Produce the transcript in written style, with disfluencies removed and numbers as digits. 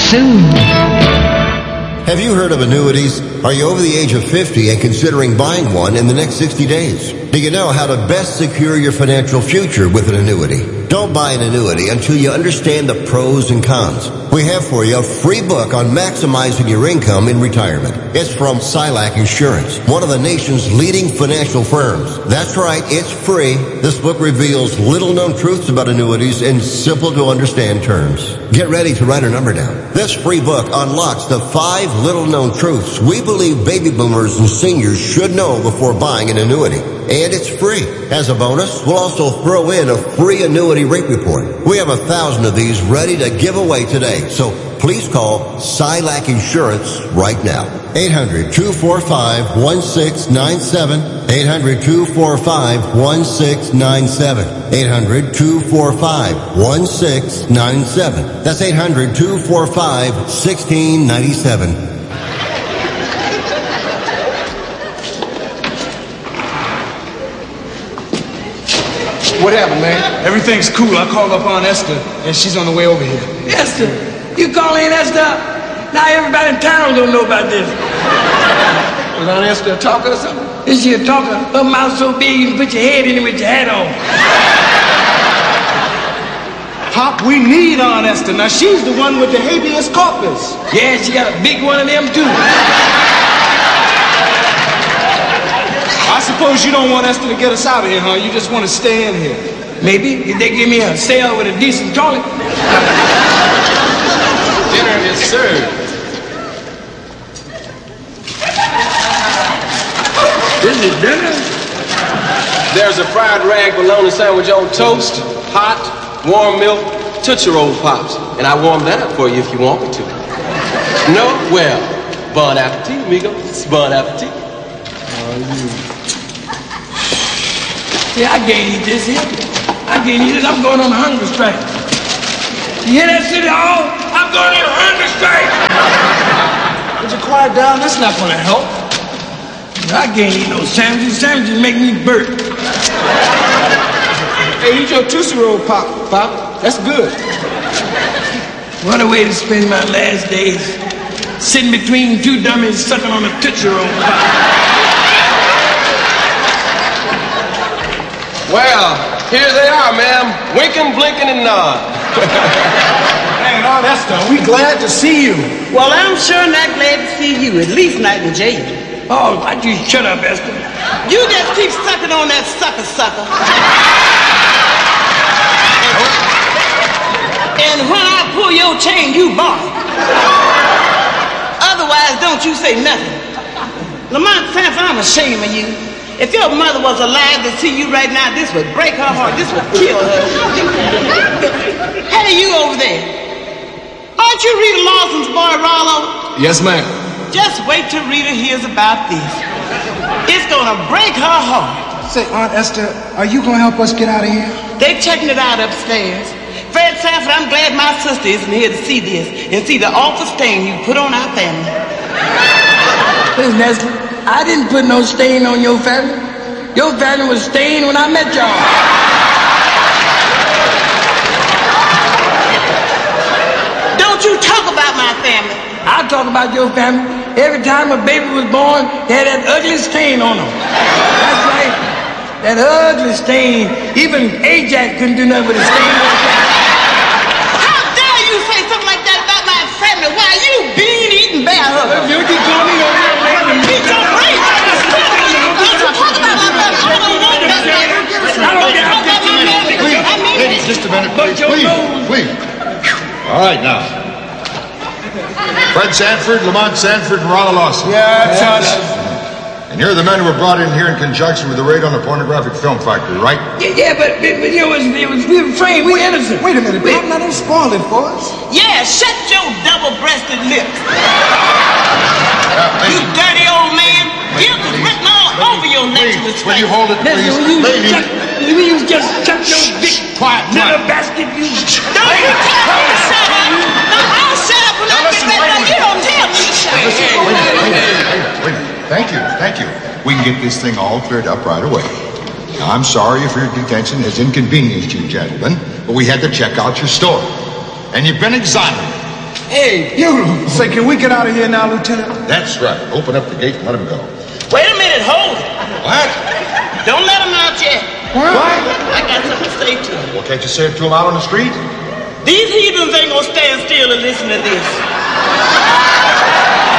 soon. Have you heard of annuities? Are you over the age of 50 and considering buying one in the next 60 days? Do you know how to best secure your financial future with an annuity? Don't buy an annuity until you understand the pros and cons. We have for you a free book on maximizing your income in retirement. It's from Silac Insurance, one of the nation's leading financial firms. That's right, it's free. This book reveals little-known truths about annuities in simple-to-understand terms. Get ready to write a number down. This free book unlocks the 5 little-known truths we believe baby boomers and seniors should know before buying an annuity. And it's free. As a bonus, we'll also throw in a free annuity rate report. We have 1,000 of these ready to give away today. So please call Silac Insurance right now. 800-245-1697. 800-245-1697. 800-245-1697. That's 800-245-1697. What happened, man? Everything's cool. I called up Aunt Esther, and she's on the way over here. Esther? You calling Esther? Now everybody in town don't know about this. Was Aunt Esther a talker or something? Is she a talker? Her mouth so big you can put your head in it with your hat on. Pop, we need Aunt Esther. Now, she's the one with the habeas corpus. Yeah, she got a big one of them, too. I suppose you don't want Esther to get us out of here, huh? You just want to stay in here. Maybe, if they give me a cell with a decent toilet. Dinner is served. This is dinner? There's a fried rag bologna sandwich on toast, hot, warm milk, Tootsie Roll Pops. And I warm that up for you if you want me to. No? Well, bon appetit, amigos. Bon appetit. Yeah, I can't eat this here. I can't eat it. I'm going on a hunger strike. You hear that, City Hall? I'm going on a hunger strike. Would you quiet down? That's not going to help. I can't eat no sandwiches. Sandwiches make me burp. Hey, eat your Tootsie Roll Pop. That's good. What a way to spend my last days. Sitting between two dummies sucking on a Tootsie Roll Pop. Well, here they are, ma'am. Winking, blinking, and nodding. Man, Aunt Esther, we glad to see you. Well, I'm sure not glad to see you, at least not in jail. Oh, why don't you shut up, Esther? You just keep sucking on that sucker. And when I pull your chain, you bark. Otherwise, don't you say nothing. Lamont Sanford, I'm ashamed of you. If your mother was alive to see you right now, this would break her heart. This would kill her. Hey, you over there. Aren't you Rita Lawson's boy, Rollo? Yes, ma'am. Just wait till Rita hears about this. It's gonna break her heart. Say, Aunt Esther, are you gonna help us get out of here? They're checking it out upstairs. Fred Sanford, I'm glad my sister isn't here to see this and see the awful stain you put on our family. Listen, Esther, I didn't put no stain on your family. Your family was stained when I met y'all. Don't you talk about my family. I talk about your family. Every time a baby was born, they had that ugly stain on them. That's right. That ugly stain. Even Ajax couldn't do nothing with a stain like that. How dare you say something like that about my family? Why, you bean-eating bear hugger. You keep calling me over here, man. Beat your brains out of your skull. Don't you talk about my family. I don't want that family. I don't care. I'll get you in a minute. I mean, Ladies, just a minute, please. Please. All right, now. Fred Sanford, Lamont Sanford, and Rollo Lawson. Yeah, Josh. And you're the men who were brought in here in conjunction with the raid on the pornographic film factory, right? Yeah, but we were framed. We were innocent. Wait a minute, Bob. Now don't spoil it for us. yeah, shut your double-breasted lips. You dirty old man. Guilt is written all over your natural Will you hold it, please? Ladies. Will you just shut your big little basket? You don't you tell me to shut up. No, I'll shut up when I get back. You don't tell me to shut up. Wait a minute. Thank you. We can get this thing all cleared up right away. Now, I'm sorry if your detention has inconvenienced you, gentlemen, but we had to check out your store. And you've been exonerated. Hey, you. Say, can we get out of here now, Lieutenant? That's right. Open up the gate and let him go. Wait a minute, hold it. What? Don't let him out yet. What? I got something to say to him. Well, can't you say it to him out on the street? These heathens ain't gonna stand still and listen to this.